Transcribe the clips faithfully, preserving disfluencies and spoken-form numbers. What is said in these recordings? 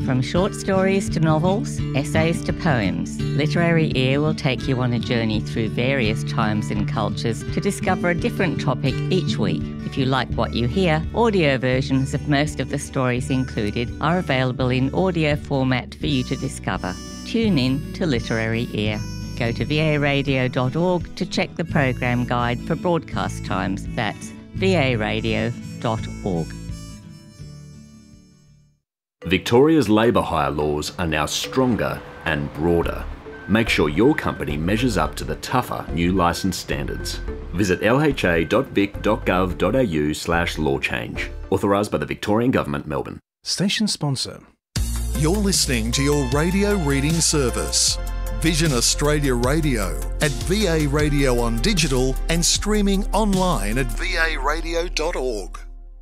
From short stories to novels, essays to poems, Literary Ear will take you on a journey through various times and cultures to discover a different topic each week. If you like what you hear, audio versions of most of the stories included are available in audio format for you to discover. Tune in to Literary Ear. Go to v a radio dot org to check the program guide for broadcast times. That's v a radio dot org. Victoria's labour hire laws are now stronger and broader. Make sure your company measures up to the tougher new licence standards. Visit l h a dot vic dot gov dot a u slash law change. Authorised by the Victorian Government, Melbourne. Station sponsor. You're listening to your radio reading service. Vision Australia Radio at V A Radio on digital and streaming online at v a radio dot org.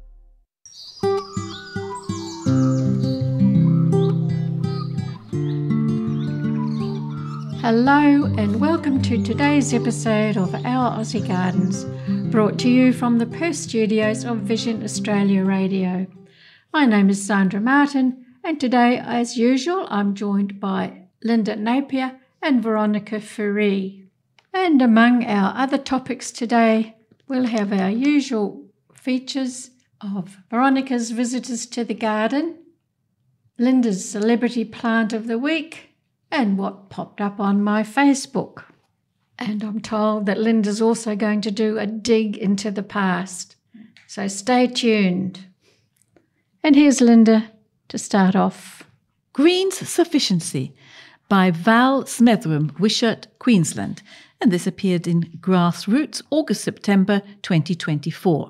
Hello and welcome to today's episode of Our Aussie Gardens, brought to you from the Perth studios of Vision Australia Radio. My name is Sandra Martin, and today, as usual, I'm joined by Linda Napier and Veronica Ferree. And among our other topics today, we'll have our usual features of Veronica's visitors to the garden, Linda's celebrity plant of the week, and what popped up on my Facebook. And I'm told that Linda's also going to do a dig into the past. So stay tuned. And here's Linda to start off. Greens Sufficiency by Val Smethurham, Wishart, Queensland. And this appeared in Grassroots, August-September twenty twenty-four.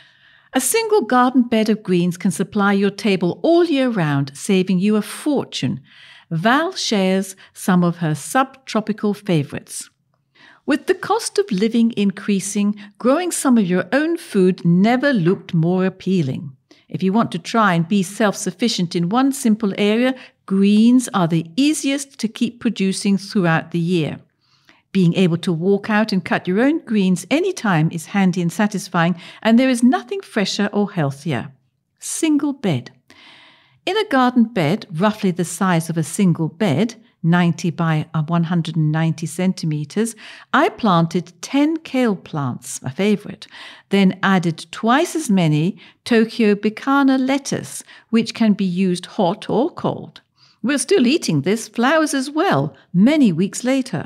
A single garden bed of greens can supply your table all year round, saving you a fortune. Val shares some of her subtropical favourites. With the cost of living increasing, growing some of your own food never looked more appealing. If you want to try and be self-sufficient in one simple area, greens are the easiest to keep producing throughout the year. Being able to walk out and cut your own greens anytime is handy and satisfying, and there is nothing fresher or healthier. Single bed. In a garden bed, roughly the size of a single bed, ninety by one hundred ninety centimetres, I planted ten kale plants, a favourite, then added twice as many Tokyo Bicana lettuce, which can be used hot or cold. We're still eating this, flowers as well, many weeks later.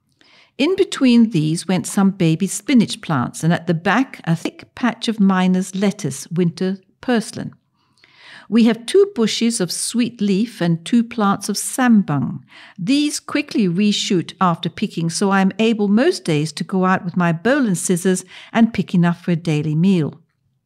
In between these went some baby spinach plants, and at the back a thick patch of miner's lettuce, winter purslane. We have two bushes of sweet leaf and two plants of sambung. These quickly reshoot after picking, so I am able most days to go out with my bowl and scissors and pick enough for a daily meal.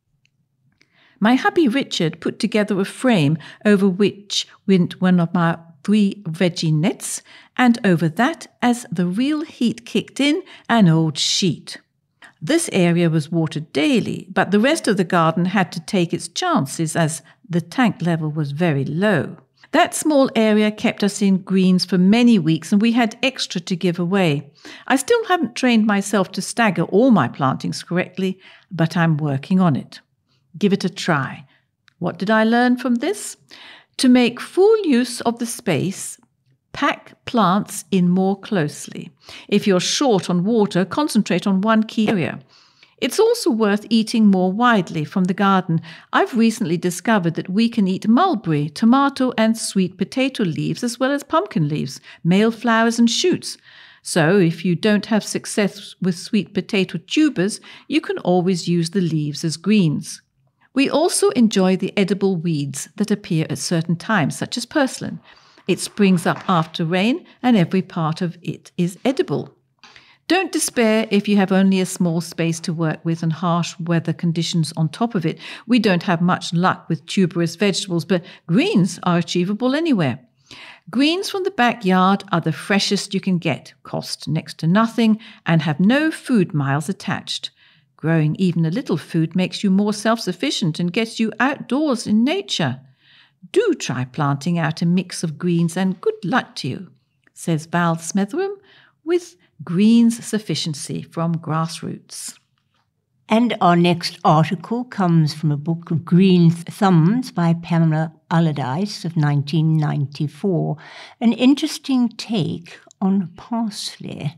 My hubby Richard put together a frame over which went one of my three veggie nets, and over that, as the real heat kicked in, an old sheet. This area was watered daily, but the rest of the garden had to take its chances as the tank level was very low. That small area kept us in greens for many weeks, and we had extra to give away. I still haven't trained myself to stagger all my plantings correctly, but I'm working on it. Give it a try. What did I learn from this? To make full use of the space, pack plants in more closely. If you're short on water, concentrate on one key area. It's also worth eating more widely from the garden. I've recently discovered that we can eat mulberry, tomato and sweet potato leaves as well as pumpkin leaves, male flowers and shoots. So if you don't have success with sweet potato tubers, you can always use the leaves as greens. We also enjoy the edible weeds that appear at certain times, such as purslane. It springs up after rain, and every part of it is edible. Don't despair if you have only a small space to work with and harsh weather conditions on top of it. We don't have much luck with tuberous vegetables, but greens are achievable anywhere. Greens from the backyard are the freshest you can get, cost next to nothing, and have no food miles attached. Growing even a little food makes you more self-sufficient and gets you outdoors in nature. Do try planting out a mix of greens, and good luck to you, says Val Smethurham with Greens Sufficiency from Grassroots. And our next article comes from a book of Green Thumbs by Pamela Allardyce of nineteen ninety-four, an interesting take on parsley.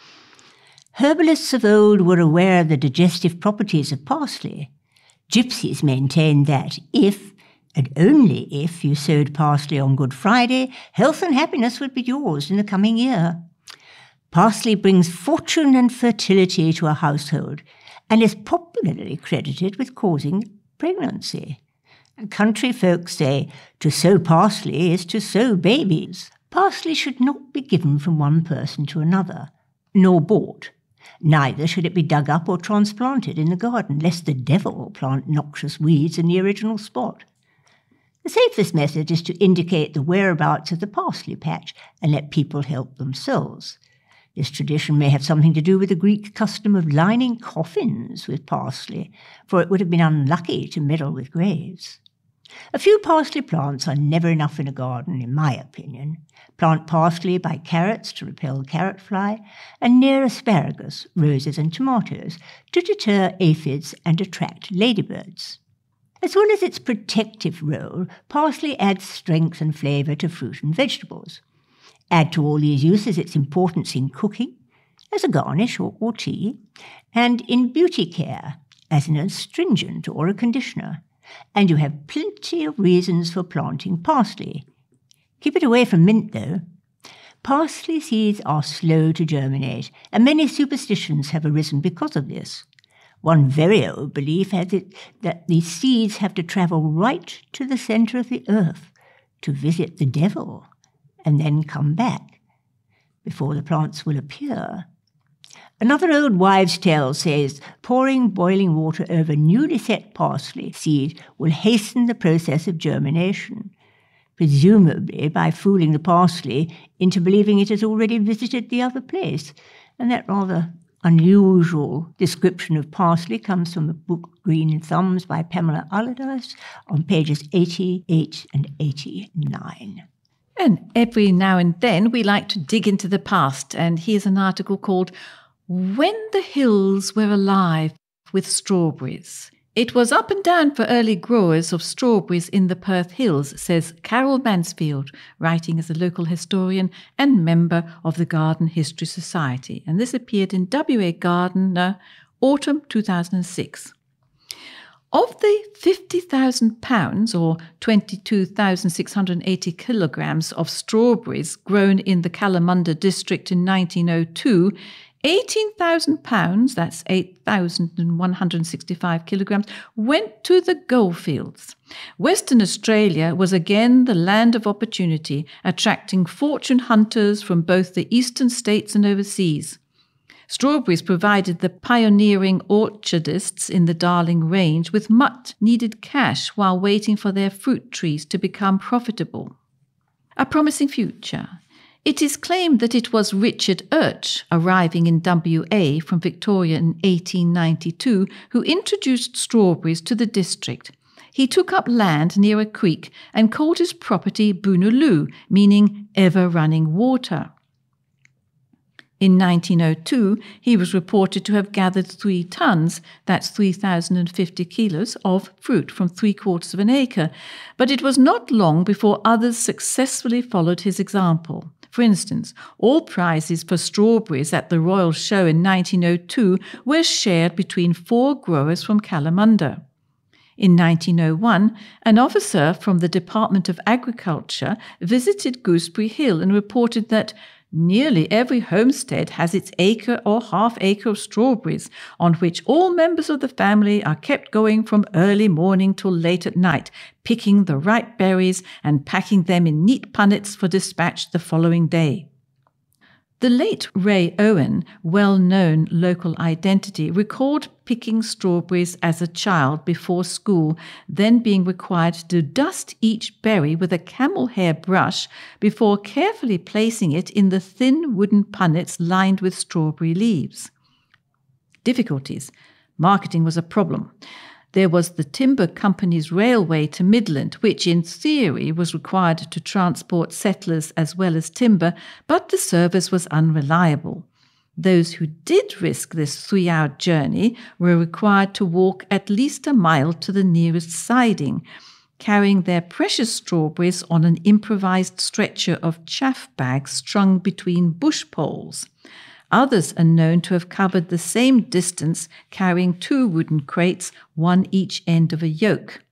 Herbalists of old were aware of the digestive properties of parsley. Gypsies maintained that if, and only if, you sowed parsley on Good Friday, health and happiness would be yours in the coming year. Parsley brings fortune and fertility to a household and is popularly credited with causing pregnancy. Country folks say, to sow parsley is to sow babies. Parsley should not be given from one person to another, nor bought. Neither should it be dug up or transplanted in the garden, lest the devil plant noxious weeds in the original spot. The safest method is to indicate the whereabouts of the parsley patch and let people help themselves. This tradition may have something to do with the Greek custom of lining coffins with parsley, for it would have been unlucky to meddle with graves. A few parsley plants are never enough in a garden, in my opinion. Plant parsley by carrots to repel carrot fly, and near asparagus, roses and tomatoes to deter aphids and attract ladybirds. As well as its protective role, parsley adds strength and flavour to fruit and vegetables. Add to all these uses its importance in cooking, as a garnish or, or tea, and in beauty care, as an astringent or a conditioner. And you have plenty of reasons for planting parsley. Keep it away from mint, though. Parsley seeds are slow to germinate, and many superstitions have arisen because of this. One very old belief has it that the seeds have to travel right to the centre of the earth to visit the devil, and then come back before the plants will appear. Another old wives' tale says pouring boiling water over newly set parsley seed will hasten the process of germination, presumably by fooling the parsley into believing it has already visited the other place. And that rather unusual description of parsley comes from the book Green Thumbs by Pamela Allardyce on pages eighty-eight and eighty-nine. And every now and then we like to dig into the past, and here's an article called When the Hills Were Alive with Strawberries. It was up and down for early growers of strawberries in the Perth Hills, says Carol Mansfield, writing as a local historian and member of the Garden History Society. And this appeared in W A Gardener, autumn two thousand six. Of the fifty thousand pounds, or twenty-two thousand six hundred eighty kilograms of strawberries grown in the Kalamunda district in nineteen oh two, eighteen thousand pounds, that's eight thousand one hundred sixty-five kilograms, went to the goldfields. Western Australia was again the land of opportunity, attracting fortune hunters from both the eastern states and overseas. Strawberries provided the pioneering orchardists in the Darling Range with much-needed cash while waiting for their fruit trees to become profitable. A promising future. It is claimed that it was Richard Urch, arriving in W A from Victoria in eighteen ninety-two, who introduced strawberries to the district. He took up land near a creek and called his property Boonuloo, meaning ever-running water. In nineteen oh two, he was reported to have gathered three tons, that's three thousand fifty kilos, of fruit from three quarters of an acre, but it was not long before others successfully followed his example. For instance, all prizes for strawberries at the Royal Show in nineteen oh two were shared between four growers from Kalamunda. In nineteen oh one, an officer from the Department of Agriculture visited Gooseberry Hill and reported that nearly every homestead has its acre or half acre of strawberries, on which all members of the family are kept going from early morning till late at night, picking the ripe berries and packing them in neat punnets for dispatch the following day. The late Ray Owen, well-known local identity, recalled picking strawberries as a child before school, then being required to dust each berry with a camel hair brush before carefully placing it in the thin wooden punnets lined with strawberry leaves. Difficulties. Marketing was a problem. There was the Timber Company's railway to Midland, which in theory was required to transport settlers as well as timber, but the service was unreliable. Those who did risk this three-hour journey were required to walk at least a mile to the nearest siding, carrying their precious strawberries on an improvised stretcher of chaff bags strung between bush poles. Others are known to have covered the same distance carrying two wooden crates, one each end of a yoke.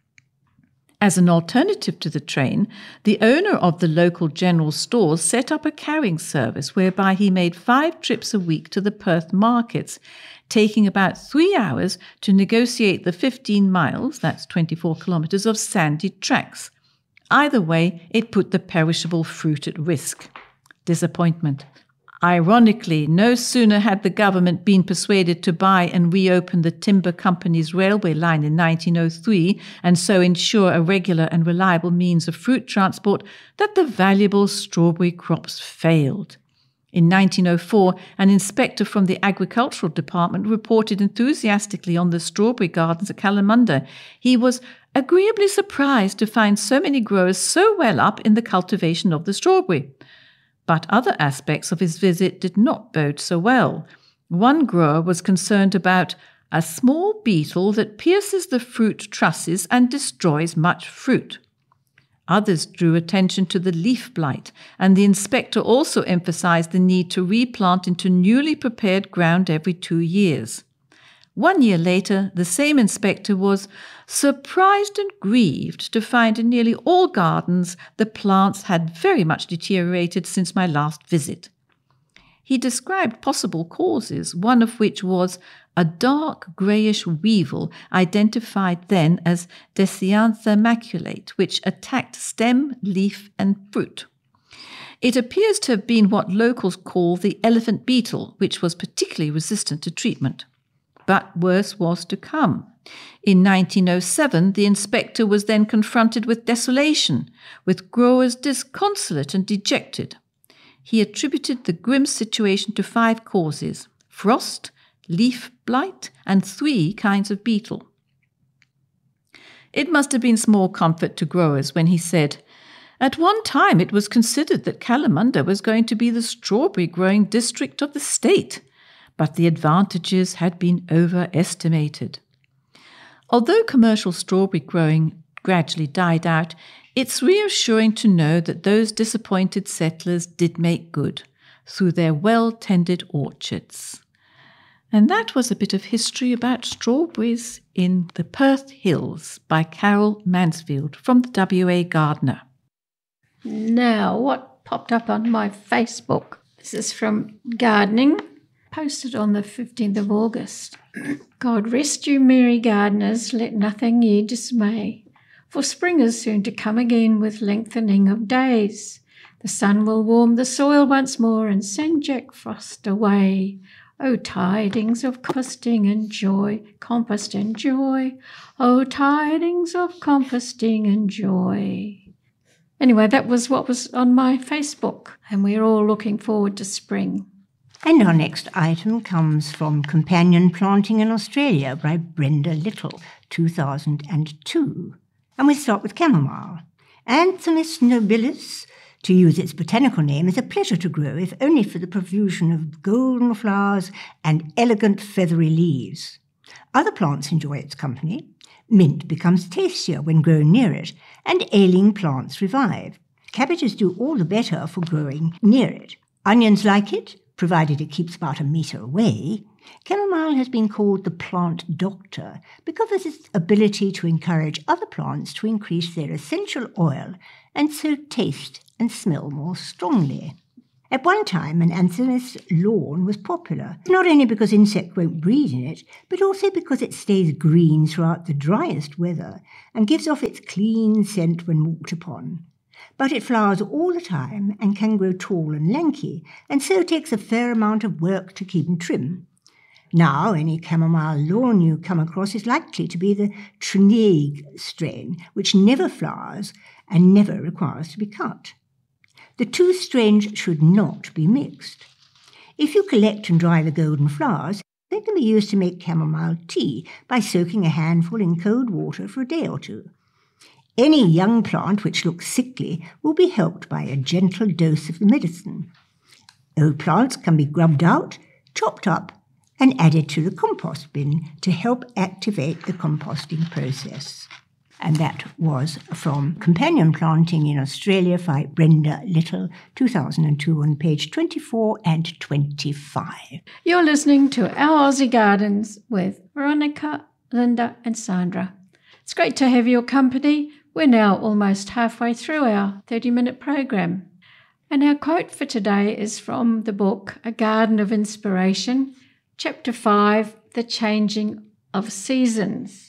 As an alternative to the train, the owner of the local general stores set up a carrying service whereby he made five trips a week to the Perth markets, taking about three hours to negotiate the fifteen miles, that's twenty-four kilometres, of sandy tracks. Either way, it put the perishable fruit at risk. Disappointment. Ironically, no sooner had the government been persuaded to buy and reopen the Timber Company's railway line in nineteen oh three and so ensure a regular and reliable means of fruit transport that the valuable strawberry crops failed. In nineteen oh four, an inspector from the Agricultural Department reported enthusiastically on the strawberry gardens at Kalamunda. He was agreeably surprised to find so many growers so well up in the cultivation of the strawberry. But other aspects of his visit did not bode so well. One grower was concerned about a small beetle that pierces the fruit trusses and destroys much fruit. Others drew attention to the leaf blight, and the inspector also emphasized the need to replant into newly prepared ground every two years. One year later, the same inspector was surprised and grieved to find in nearly all gardens the plants had very much deteriorated since my last visit. He described possible causes, one of which was a dark greyish weevil identified then as Deciantha maculate, which attacked stem, leaf and fruit. It appears to have been what locals call the elephant beetle, which was particularly resistant to treatment. But worse was to come. In nineteen oh seven, the inspector was then confronted with desolation, with growers disconsolate and dejected. He attributed the grim situation to five causes: frost, leaf blight, and three kinds of beetle. It must have been small comfort to growers when he said, "At one time it was considered that Kalamunda was going to be the strawberry growing district of the state, but the advantages had been overestimated." Although commercial strawberry growing gradually died out, it's reassuring to know that those disappointed settlers did make good through their well-tended orchards. And that was a bit of history about strawberries in the Perth Hills by Carol Mansfield from the W A Gardener. Now, what popped up on my Facebook? This is from Gardening, posted on the fifteenth of August. God rest you, merry gardeners, let nothing ye dismay, for spring is soon to come again with lengthening of days. The sun will warm the soil once more and send Jack Frost away. O tidings of composting and joy, compost and joy. O tidings of composting and joy. Anyway, that was what was on my Facebook, and we're all looking forward to spring. And our next item comes from Companion Planting in Australia by Brenda Little, two thousand two. And we start with chamomile. Anthemis nobilis, to use its botanical name, is a pleasure to grow, if only for the profusion of golden flowers and elegant feathery leaves. Other plants enjoy its company. Mint becomes tastier when grown near it, and ailing plants revive. Cabbages do all the better for growing near it. Onions like it, provided it keeps about a metre away. Chamomile has been called the plant doctor because of its ability to encourage other plants to increase their essential oil and so taste and smell more strongly. At one time, an Anthemis lawn was popular, not only because insects won't breed in it, but also because it stays green throughout the driest weather and gives off its clean scent when walked upon. But it flowers all the time and can grow tall and lanky, and so takes a fair amount of work to keep in trim. Now, any chamomile lawn you come across is likely to be the Trinaigue strain, which never flowers and never requires to be cut. The two strains should not be mixed. If you collect and dry the golden flowers, they can be used to make chamomile tea by soaking a handful in cold water for a day or two. Any young plant which looks sickly will be helped by a gentle dose of the medicine. Old plants can be grubbed out, chopped up and added to the compost bin to help activate the composting process. And that was from Companion Planting in Australia by Brenda Little, two thousand two, on page twenty-four and twenty-five. You're listening to Our Aussie Gardens with Veronica, Linda and Sandra. It's great to have your company. We're now almost halfway through our thirty-minute program. And our quote for today is from the book A Garden of Inspiration, Chapter five, The Changing of Seasons.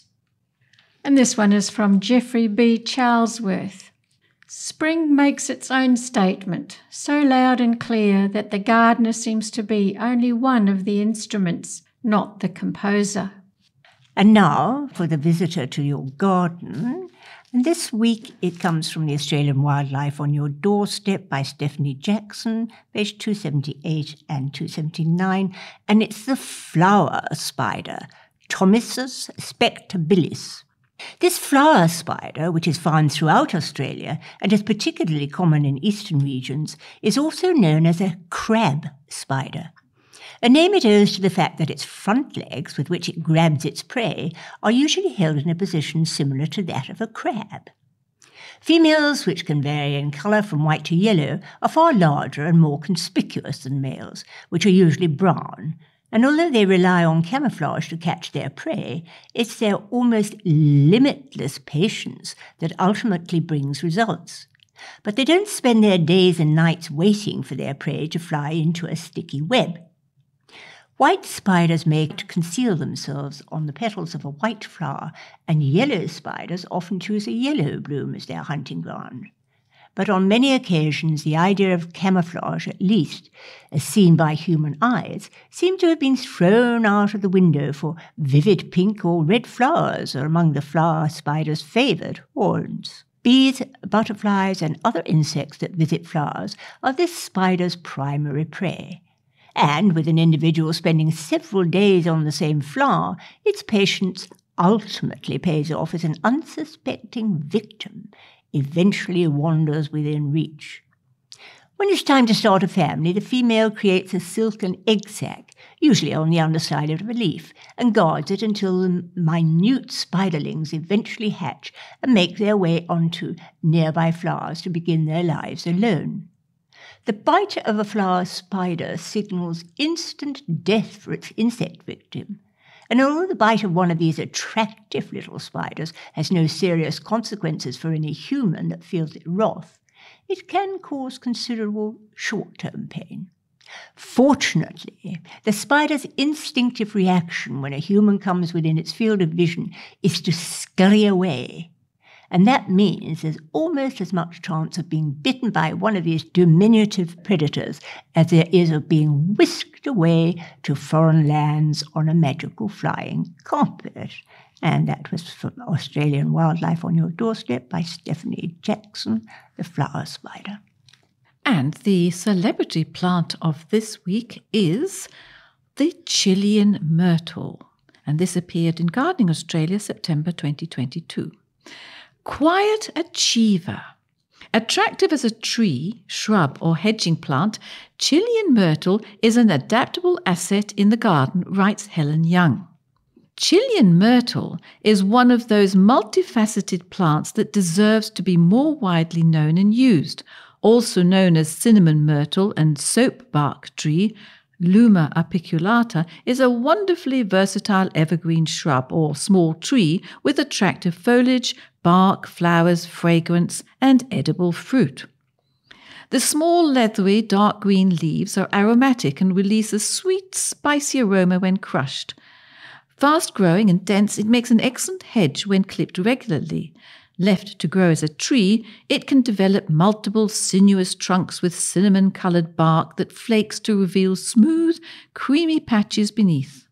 And this one is from Geoffrey B. Charlesworth. Spring makes its own statement, so loud and clear that the gardener seems to be only one of the instruments, not the composer. And now for the visitor to your garden. And this week it comes from the Australian Wildlife on Your Doorstep by Stephanie Jackson, page two seventy-eight and two seventy-nine. And it's the flower spider, Thomisus spectabilis. This flower spider, which is found throughout Australia and is particularly common in eastern regions, is also known as a crab spider. A name it owes to the fact that its front legs, with which it grabs its prey, are usually held in a position similar to that of a crab. Females, which can vary in colour from white to yellow, are far larger and more conspicuous than males, which are usually brown. And although they rely on camouflage to catch their prey, it's their almost limitless patience that ultimately brings results. But they don't spend their days and nights waiting for their prey to fly into a sticky web. White spiders make to conceal themselves on the petals of a white flower, and yellow spiders often choose a yellow bloom as their hunting ground. But on many occasions the idea of camouflage, at least as seen by human eyes, seems to have been thrown out of the window, for vivid pink or red flowers are among the flower spider's favoured haunts. Bees, butterflies and other insects that visit flowers are this spider's primary prey. And with an individual spending several days on the same flower, its patience ultimately pays off as an unsuspecting victim eventually wanders within reach. When it's time to start a family, the female creates a silken egg sac, usually on the underside of a leaf, and guards it until the minute spiderlings eventually hatch and make their way onto nearby flowers to begin their lives alone. The bite of a flower spider signals instant death for its insect victim. And although the bite of one of these attractive little spiders has no serious consequences for any human that feels its wrath, it can cause considerable short-term pain. Fortunately, the spider's instinctive reaction when a human comes within its field of vision is to scurry away. And that means there's almost as much chance of being bitten by one of these diminutive predators as there is of being whisked away to foreign lands on a magical flying carpet. And that was from Australian Wildlife on Your Doorstep by Stephanie Jackson, the flower spider. And the celebrity plant of this week is the Chilean myrtle. And this appeared in Gardening Australia, September twenty twenty-two. Quiet achiever. Attractive as a tree, shrub or hedging plant, Chilean myrtle is an adaptable asset in the garden, writes Helen Young. Chilean myrtle is one of those multifaceted plants that deserves to be more widely known and used. Also known as cinnamon myrtle and soapbark tree, Luma apiculata is a wonderfully versatile evergreen shrub or small tree with attractive foliage, bark, flowers, fragrance, and edible fruit. The small, leathery, dark green leaves are aromatic and release a sweet, spicy aroma when crushed. Fast-growing and dense, it makes an excellent hedge when clipped regularly. Left to grow as a tree, it can develop multiple sinuous trunks with cinnamon-coloured bark that flakes to reveal smooth, creamy patches beneath.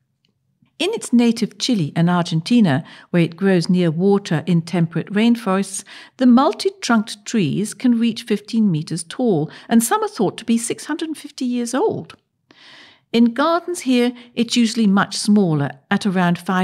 In its native Chile and Argentina, where it grows near water in temperate rainforests, the multi-trunked trees can reach fifteen metres tall, and some are thought to be six hundred fifty years old. In gardens here, it's usually much smaller, at around five